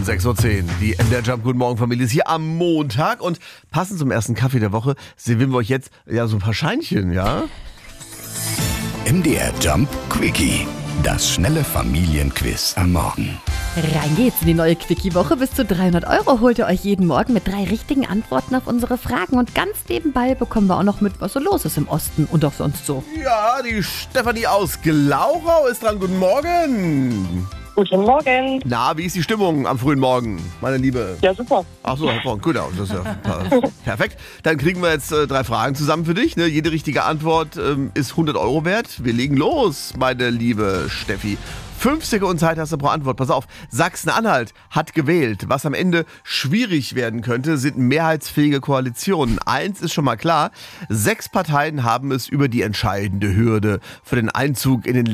6:10 Uhr. Die MDR Jump Guten Morgen Familie ist hier am Montag und passend zum ersten Kaffee der Woche servieren wir euch jetzt so ein paar Scheinchen, ja? MDR Jump Quickie. Das schnelle Familienquiz am Morgen. Rein geht's in die neue Quickie-Woche. Bis zu 300 € holt ihr euch jeden Morgen mit 3 richtigen Antworten auf unsere Fragen. Und ganz nebenbei bekommen wir auch noch mit, was so los ist im Osten und auch sonst so. Ja, die Stefanie aus Glauchau ist dran. Guten Morgen. Guten Morgen. Na, wie ist die Stimmung am frühen Morgen, meine Liebe? Ja, super. Ach so, hervorragend. Gut, das ist ja perfekt. Dann kriegen wir jetzt 3 Fragen zusammen für dich. Ne? Jede richtige Antwort ist 100 € wert. Wir legen los, meine liebe Steffi. 5 Sekunden Zeit hast du pro Antwort. Pass auf, Sachsen-Anhalt hat gewählt. Was am Ende schwierig werden könnte, sind mehrheitsfähige Koalitionen. Eins ist schon mal klar, 6 Parteien haben es über die entscheidende Hürde für den Einzug in den